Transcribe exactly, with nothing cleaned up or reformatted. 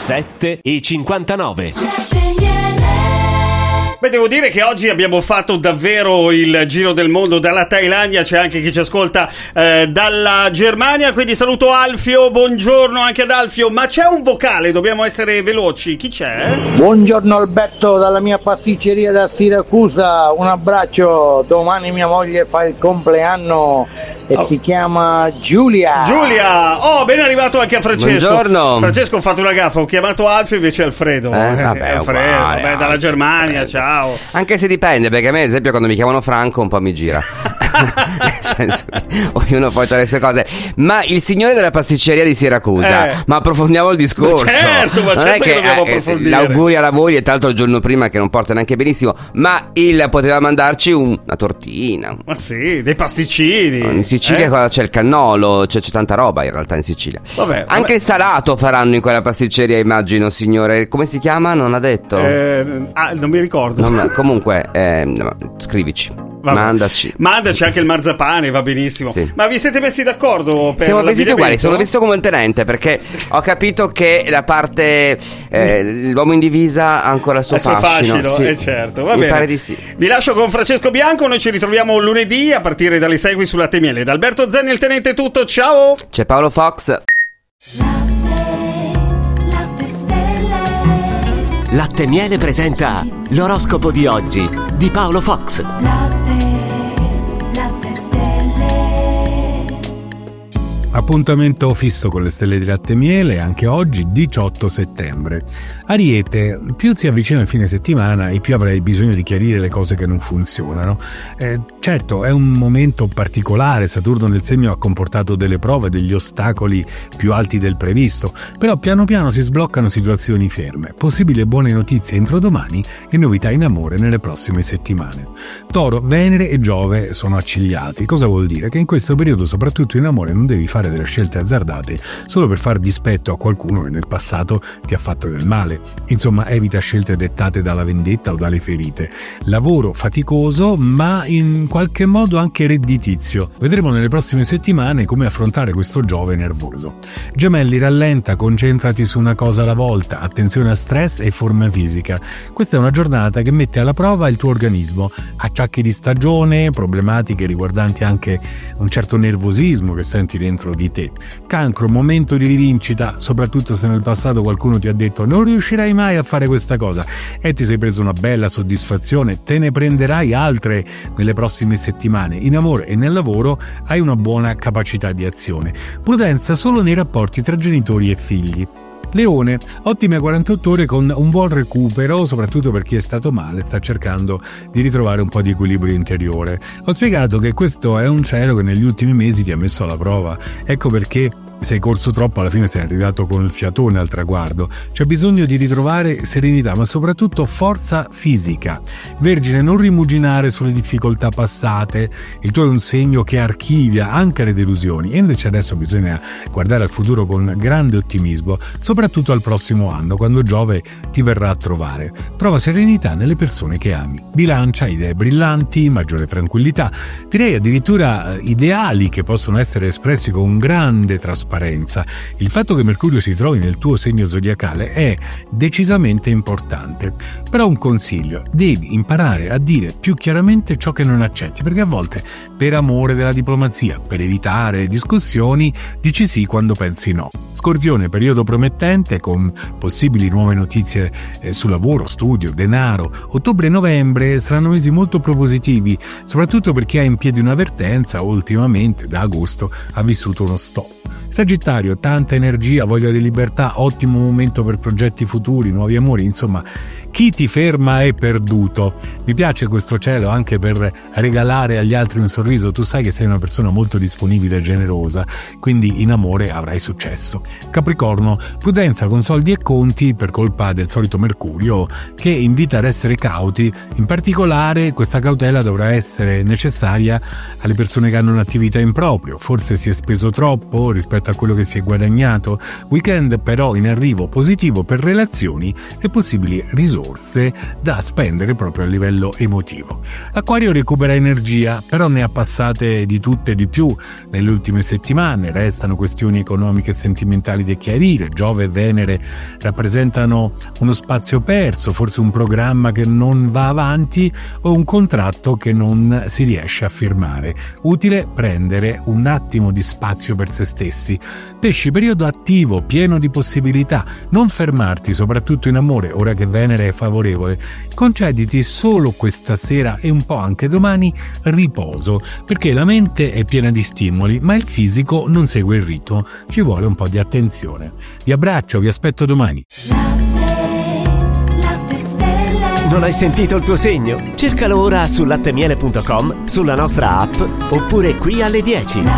sette e cinquantanove. Beh, devo dire che oggi abbiamo fatto davvero il giro del mondo. Dalla Thailandia c'è anche chi ci ascolta eh, dalla Germania, quindi saluto Alfio, buongiorno anche ad Alfio. Ma c'è un vocale, dobbiamo essere veloci, chi c'è? Buongiorno Alberto, dalla mia pasticceria da Siracusa, un abbraccio. Domani mia moglie fa il compleanno e oh. si chiama Giulia. Giulia, oh, ben arrivato anche a Francesco. Buongiorno. Francesco, ho fatto una gaffa, ho chiamato Alfio invece Alfredo. Eh, vabbè, Alfredo, uguale, vabbè, dalla Germania, ciao. Anche se dipende, perché a me ad esempio quando mi chiamano Franco un po' mi gira. Nel senso, ognuno poi ha le sue cose. Ma il signore della pasticceria di Siracusa, eh. ma approfondiamo il discorso. Ma certo, ma non certo è che, che dobbiamo eh, approfondire. L'auguri alla moglie, tanto il giorno prima che non porta neanche benissimo. Ma il poteva mandarci un, una tortina. Ma sì, dei pasticcini. In Sicilia eh? c'è il cannolo, c'è, c'è tanta roba in realtà in Sicilia. Vabbè, Anche vabbè. il salato faranno in quella pasticceria, immagino, signore. Come si chiama? Non ha detto. Eh, ah, non mi ricordo. Non, comunque, eh, scrivici. Vabbè. Mandaci. Mandaci anche il marzapane, va benissimo. Sì. Ma vi siete messi d'accordo per Siamo vestiti uguali, sono l'abbinamento? vestito come un tenente perché ho capito che la parte eh, l'uomo in divisa ha ancora il suo Il suo fascino, fascino, sì. eh certo, va Mi bene. pare di sì. Vi lascio con Francesco Bianco, noi ci ritroviamo lunedì a partire dalle sei qui su Latte e Miele. Da Alberto Zenni, il tenente, è tutto, ciao! C'è Paolo Fox. Latte e Miele presenta l'oroscopo di oggi di Paolo Fox. Appuntamento fisso con le stelle di Latte e Miele anche oggi, diciotto settembre. Ariete, più si avvicina il fine settimana e più avrai bisogno di chiarire le cose che non funzionano. Eh, certo, è un momento particolare, Saturno nel segno ha comportato delle prove, degli ostacoli più alti del previsto, però piano piano si sbloccano situazioni ferme. Possibili buone notizie entro domani e novità in amore nelle prossime settimane. Toro, Venere e Giove sono accigliati. Cosa vuol dire? Che in questo periodo, soprattutto in amore, non devi fare delle scelte azzardate solo per far dispetto a qualcuno che nel passato ti ha fatto del male. Insomma, evita scelte dettate dalla vendetta o dalle ferite. Lavoro faticoso, ma in qualche modo anche redditizio. Vedremo nelle prossime settimane come affrontare questo Giove nervoso. Gemelli, rallenta, concentrati su una cosa alla volta, attenzione a stress e forma fisica. Questa è una giornata che mette alla prova il tuo organismo. Acciacchi di stagione, problematiche riguardanti anche un certo nervosismo che senti dentro di te. Cancro, momento di rivincita, soprattutto se nel passato qualcuno ti ha detto non riuscirai mai a fare questa cosa e ti sei preso una bella soddisfazione, te ne prenderai altre nelle prossime settimane. In amore e nel lavoro hai una buona capacità di azione. Prudenza solo nei rapporti tra genitori e figli. Leone, ottime quarantotto ore con un buon recupero, soprattutto per chi è stato male, sta cercando di ritrovare un po' di equilibrio interiore. Ho spiegato che questo è un cielo che negli ultimi mesi ti ha messo alla prova, ecco perché sei corso troppo, alla fine sei arrivato con il fiatone al traguardo. C'è bisogno di ritrovare serenità, ma soprattutto forza fisica. Vergine, non rimuginare sulle difficoltà passate, il tuo è un segno che archivia anche le delusioni e invece adesso bisogna guardare al futuro con grande ottimismo, soprattutto al prossimo anno, quando Giove ti verrà a trovare. Trova serenità nelle persone che ami. Bilancia, idee brillanti, maggiore tranquillità, direi addirittura ideali che possono essere espressi con grande trasparenza. Il fatto che Mercurio si trovi nel tuo segno zodiacale è decisamente importante. Però un consiglio: devi imparare a dire più chiaramente ciò che non accetti, perché a volte per amore della diplomazia, per evitare discussioni, dici sì quando pensi no. Scorpione, periodo promettente con possibili nuove notizie eh, su lavoro, studio, denaro. Ottobre e novembre saranno mesi molto propositivi, soprattutto per chi ha in piedi un'avvertenza o ultimamente da agosto ha vissuto uno stop. Sagittario, tanta energia, voglia di libertà, ottimo momento per progetti futuri, nuovi amori, insomma, chi ti ferma è perduto. Mi piace questo cielo anche per regalare agli altri un sorriso, tu sai che sei una persona molto disponibile e generosa, quindi in amore avrai successo. Capricorno, prudenza con soldi e conti per colpa del solito Mercurio che invita ad essere cauti, in particolare questa cautela dovrà essere necessaria alle persone che hanno un'attività in proprio, forse si è speso troppo rispetto a quello che si è guadagnato. Weekend però in arrivo positivo per relazioni e possibili risultati risorse da spendere proprio a livello emotivo. L'Acquario recupera energia, però ne ha passate di tutte e di più nelle ultime settimane. Restano questioni economiche e sentimentali da chiarire. Giove e Venere rappresentano uno spazio perso, forse un programma che non va avanti o un contratto che non si riesce a firmare. Utile prendere un attimo di spazio per se stessi. Pesci, periodo attivo, pieno di possibilità. Non fermarti, soprattutto in amore, ora che Venere è favorevole. Concediti solo questa sera e un po' anche domani riposo, perché la mente è piena di stimoli, ma il fisico non segue il ritmo. Ci vuole un po' di attenzione. Vi abbraccio, vi aspetto domani. Non hai sentito il tuo segno? Cercalo ora su lattemiele punto com, sulla nostra app oppure qui alle dieci.